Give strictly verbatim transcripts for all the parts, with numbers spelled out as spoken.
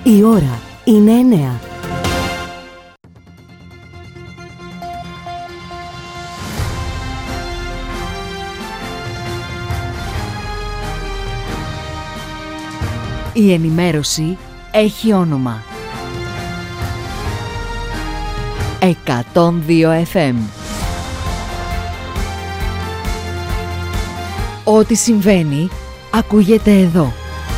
Η ώρα είναι εννέα. Η ενημέρωση έχει όνομα. εκατόν δύο εφ εμ. Ό,τι συμβαίνει, ακούγεται εδώ.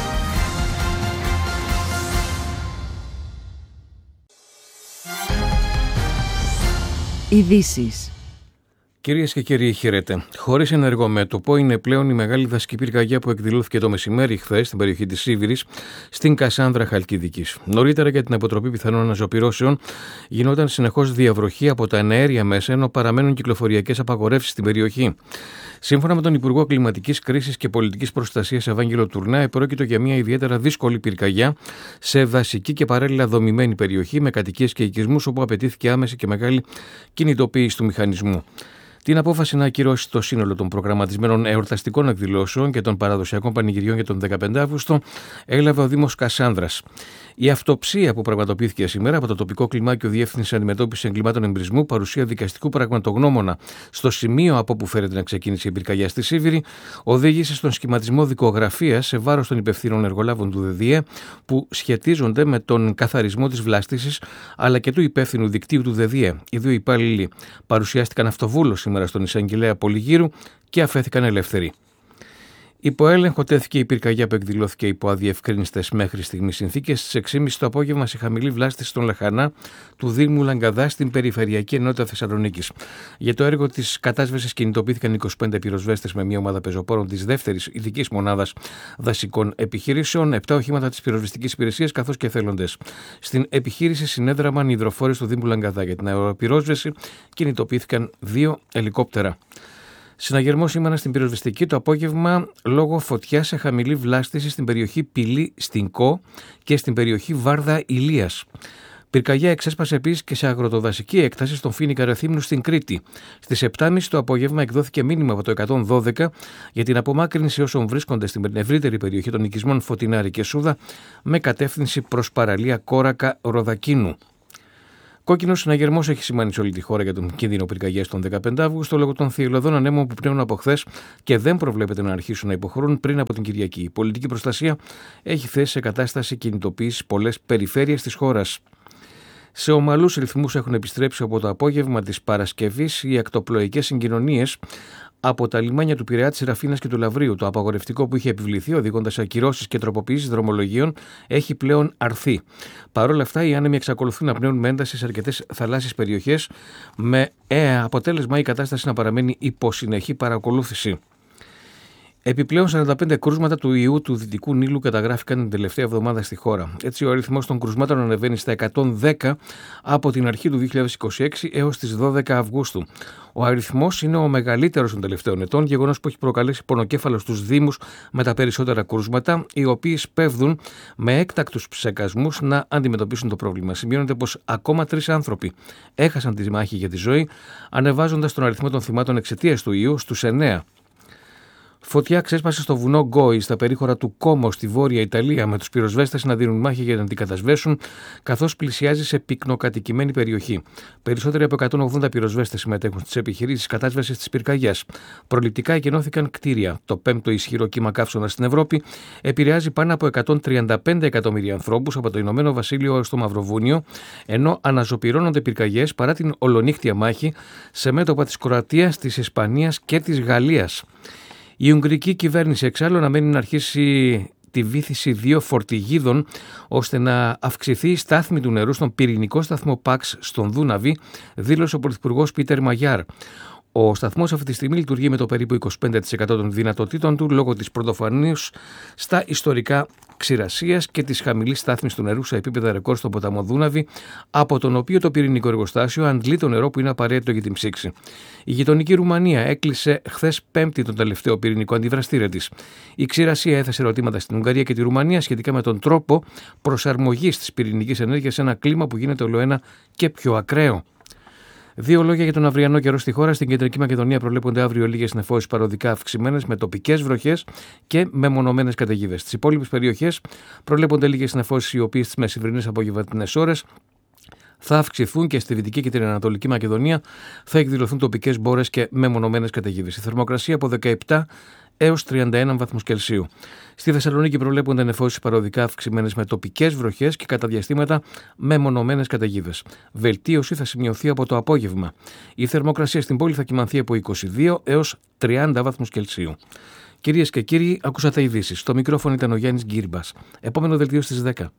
Ειδήσεις. Κυρίες και κύριοι, χαίρετε. Χωρίς ενεργό μέτωπο είναι πλέον η μεγάλη δασική πυρκαγιά που εκδηλώθηκε το μεσημέρι χθες στην περιοχή της Σίβηρης, στην Κασάνδρα Χαλκιδικής. Νωρίτερα, για την αποτροπή πιθανών αναζωπυρώσεων, γινόταν συνεχώς διαβροχή από τα εναέρια μέσα, ενώ παραμένουν κυκλοφοριακές απαγορεύσεις στην περιοχή. Σύμφωνα με τον Υπουργό Κλιματικής Κρίσης και Πολιτικής Προστασίας Ευάγγελο Τουρνά, επρόκειτο για μια ιδιαίτερα δύσκολη πυρκαγιά σε δασική και παράλληλα δομημένη περιοχή με κατοικίες και οικισμούς, όπου απαιτήθηκε άμεση και μεγάλη κινητοποίηση του μηχανισμού. Την απόφαση να ακυρώσει το σύνολο των προγραμματισμένων εορταστικών εκδηλώσεων και των παραδοσιακών πανηγυριών για τον δεκαπέντε Αύγουστο έλαβε ο Δήμος Κασάνδρας. Η αυτοψία που πραγματοποιήθηκε σήμερα από το τοπικό κλιμάκιο Διεύθυνση Αντιμετώπισης Εγκλημάτων Εμπρισμού, παρουσία δικαστικού πραγματογνώμονα στο σημείο από όπου φέρεται να ξεκίνησε η πυρκαγιά στη Σίβηρη, οδήγησε στον σχηματισμό δικογραφίας σε βάρος των υπευθύνων εργολάβων του ΔΔΕ που σχετίζονται με τον καθαρισμό της βλάστησης αλλά και του υπεύθυνου δικτύου του ΔΔΕ. Οι δύο υπάλληλοι παρουσιάστηκαν αυτοβούλως σήμερα στον εισαγγελέα Πολυγύρου και αφέθηκαν ελεύθεροι. Υπό έλεγχο τέθηκε η πυρκαγιά που εκδηλώθηκε υπό αδιευκρίνιστες μέχρι στιγμής συνθήκες στις έξι και μισή το απόγευμα σε χαμηλή βλάστηση στον Λαχανά του Δήμου Λαγκαδά στην περιφερειακή ενότητα Θεσσαλονίκης. Για το έργο της κατάσβεσης κινητοποιήθηκαν είκοσι πέντε πυροσβέστες με μια ομάδα πεζοπόρων της δεύτερης ειδικής μονάδας δασικών επιχειρήσεων, επτά οχήματα της πυροσβεστικής υπηρεσίας καθώς και εθελοντές. Στην επιχείρηση συνέδραμαν οι υδροφόρες του Δήμου Λαγκαδά. Για την αεροπυρόσβεση κινητοποιήθηκαν δύο ελικόπτερα. Συναγερμό σήμερα στην πυροσβεστική το απόγευμα λόγω φωτιάς σε χαμηλή βλάστηση στην περιοχή Πηλή στην Κο και στην περιοχή Βάρδα Ηλίας. Πυρκαγιά εξέσπασε επίσης και σε αγροτοδασική έκταση στον Φοίνικα Ρεθύμνου στην Κρήτη. Στις επτά και μισή το απόγευμα εκδόθηκε μήνυμα από το εκατόν δώδεκα για την απομάκρυνση όσων βρίσκονται στην ευρύτερη περιοχή των οικισμών Φωτεινάρη και Σούδα με κατεύθυνση προς παραλία Κόρακα Ροδακίνου. Κόκκινο συναγερμός έχει σημάνει σε όλη τη χώρα για τον κίνδυνο πυρκαγιάς τον δεκαπέντε Αύγουστο λόγω των θηελωδών ανέμων που πνέουν από χθες και δεν προβλέπεται να αρχίσουν να υποχωρούν πριν από την Κυριακή. Η πολιτική προστασία έχει θέσει σε κατάσταση κινητοποίησης πολλές περιφέρειες της χώρας. Σε ομαλούς ρυθμούς έχουν επιστρέψει από το απόγευμα της Παρασκευής οι ακτοπλοϊκές συγκοινωνίες από τα λιμάνια του Πειραιά, της Ραφίνας και του Λαβρίου. Το απαγορευτικό που είχε επιβληθεί, οδηγώντας σε ακυρώσεις και τροποποιήσεις δρομολογίων, έχει πλέον αρθεί. Παρ' όλα αυτά, οι άνεμοι εξακολουθούν να πνέουν με ένταση σε αρκετές θαλάσσιες περιοχές, με ε, αποτέλεσμα η κατάσταση να παραμένει υπό συνεχή παρακολούθηση. Επιπλέον, σαράντα πέντε κρούσματα του ιού του Δυτικού Νείλου καταγράφηκαν την τελευταία εβδομάδα στη χώρα. Έτσι, ο αριθμός των κρούσματων ανεβαίνει στα εκατόν δέκα από την αρχή του δύο χιλιάδες είκοσι έξι έως τις δώδεκα Αυγούστου. Ο αριθμός είναι ο μεγαλύτερος των τελευταίων ετών, γεγονός που έχει προκαλέσει πονοκέφαλο στους Δήμους με τα περισσότερα κρούσματα, οι οποίοι σπέβδουν με έκτακτους ψεκασμούς να αντιμετωπίσουν το πρόβλημα. Σημειώνεται πως ακόμα τρεις άνθρωποι έχασαν τη μάχη για τη ζωή, ανεβάζοντας τον αριθμό των θυμάτων εξαιτίας του ιού στους εννέα. Φωτιά ξέσπασε στο βουνό Γκόι, στα περίχωρα του Κόμο, στη Βόρεια Ιταλία, με τους πυροσβέστες να δίνουν μάχη για να την κατασβέσουν, καθώς πλησιάζει σε πυκνοκατοικημένη περιοχή. Περισσότεροι από εκατόν ογδόντα πυροσβέστες συμμετέχουν στις επιχειρήσεις κατάσβεσης της πυρκαγιάς. Προληπτικά εκενώθηκαν κτίρια. Το πέμπτο ισχυρό κύμα καύσωνα στην Ευρώπη επηρεάζει πάνω από εκατόν τριάντα πέντε εκατομμύρια ανθρώπους από το Ηνωμένο Βασίλειο έως το Μαυροβούνιο, ενώ αναζωπυρώνονται πυρκαγιές παρά την ολονύχτια μάχη σε μέτωπα της Κροατίας, της Ισπανίας και της Γαλλίας. Η Ουγγρική κυβέρνηση εξάλλου αναμένει να αρχίσει τη βύθιση δύο φορτηγίδων ώστε να αυξηθεί η στάθμη του νερού στον πυρηνικό σταθμό Παξ στον Δούναβη, δήλωσε ο Πρωθυπουργός Πίτερ Μαγιάρ. Ο σταθμός αυτή τη στιγμή λειτουργεί με το περίπου είκοσι πέντε τοις εκατό των δυνατοτήτων του λόγω της πρωτοφανούς στα ιστορικά ξηρασίας και της χαμηλής στάθμης του νερού σε επίπεδα ρεκόρ στον ποταμό Δούναβη, από τον οποίο το πυρηνικό εργοστάσιο αντλεί το νερό που είναι απαραίτητο για την ψήξη. Η γειτονική Ρουμανία έκλεισε χθες Πέμπτη τον τελευταίο πυρηνικό αντιδραστήρα της. Η ξηρασία έθεσε ερωτήματα στην Ουγγαρία και τη Ρουμανία σχετικά με τον τρόπο προσαρμογής της πυρηνικής ενέργειας σε ένα κλίμα που γίνεται ολοένα και πιο ακραίο. Δύο λόγια για τον αυριανό καιρό στη χώρα. Στην Κεντρική Μακεδονία προβλέπονται αύριο λίγες νεφώσεις παροδικά αυξημένες με τοπικές βροχές και μεμονωμένες καταιγίδες. Στις υπόλοιπες περιοχές προβλέπονται λίγες νεφώσεις, οι οποίες στις μεσημβρινές απογευματινές ώρες θα αυξηθούν και στη Δυτική και την Ανατολική Μακεδονία θα εκδηλωθούν τοπικές μπόρες και μεμονωμένες καταιγίδες. Η θερμοκρασία από δεκαεπτά έως τριάντα ένα βαθμούς Κελσίου. Στη Θεσσαλονίκη προβλέπονται νεφώσεις παροδικά αυξημένες με τοπικές βροχές και κατά διαστήματα μεμονωμένες καταιγίδες. Βελτίωση θα σημειωθεί από το απόγευμα. Η θερμοκρασία στην πόλη θα κυμανθεί από είκοσι δύο έως τριάντα βαθμούς Κελσίου. Κυρίες και κύριοι, ακούσατε ειδήσεις. Στο μικρόφωνο ήταν ο Γιάννης Γκύρμπας. Επόμενο δελτίο στις δέκα.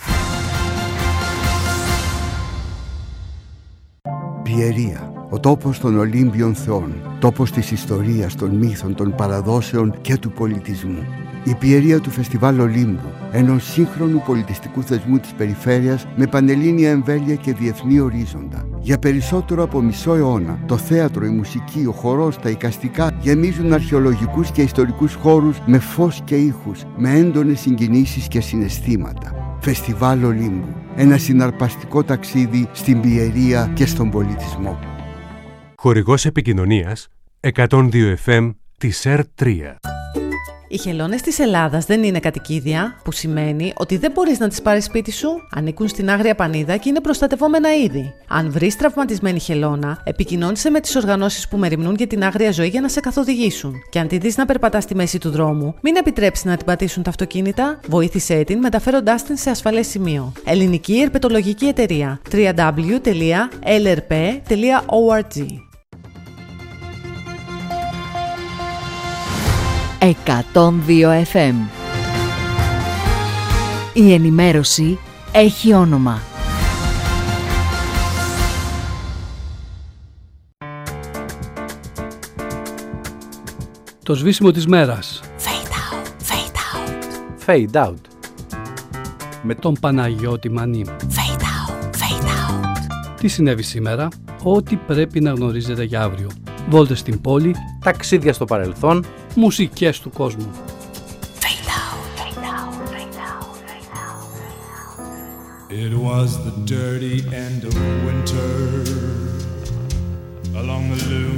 Πιερία, ο τόπος των Ολύμπιων θεών, τόπος της ιστορίας, των μύθων, των παραδόσεων και του πολιτισμού. Η Πιερία του Φεστιβάλ Ολύμπου, ενός σύγχρονου πολιτιστικού θεσμού της περιφέρειας με πανελλήνια εμβέλεια και διεθνή ορίζοντα. Για περισσότερο από μισό αιώνα, το θέατρο, η μουσική, ο χορός, τα εικαστικά γεμίζουν αρχαιολογικούς και ιστορικούς χώρους με φως και ήχους, με έντονες συγκινήσεις και συναισθήματα. Φεστιβάλ Ολύμπου, ένα συναρπαστικό ταξίδι στην Πιερία και στον πολιτισμό. Χορηγός επικοινωνίας εκατόν δύο εφ εμ της ερ τρία. Οι χελώνες της Ελλάδας δεν είναι κατοικίδια, που σημαίνει ότι δεν μπορείς να τις πάρεις σπίτι σου. Ανήκουν στην Άγρια Πανίδα και είναι προστατευόμενα είδη. Αν βρεις τραυματισμένη χελώνα, επικοινώνησε με τις οργανώσεις που μεριμνούν για την άγρια ζωή για να σε καθοδηγήσουν. Και αν τη δεις να περπατά στη μέση του δρόμου, μην επιτρέψεις να την πατήσουν τα αυτοκίνητα, βοήθησέ την μεταφέροντάς την σε ασφαλές σημείο. Ελληνική Ερπετολογική Εταιρεία. double-u double-u double-u τελεία ελ ερ πι τελεία ο αρ τζι. εκατόν δύο εφ εμ. Η ενημέρωση έχει όνομα. Το σβήσιμο της μέρας. Fade out, fade out. Fade out. Με τον Παναγιώτη Μανή. Fade out, fade out. Τι συνέβη σήμερα? Ό,τι πρέπει να γνωρίζετε για αύριο. Βόλτες στην πόλη. Ταξίδια στο παρελθόν. Μουσικές του κόσμου. Fade out, fade out, fade out, fade out. It was the dirty end of winter along the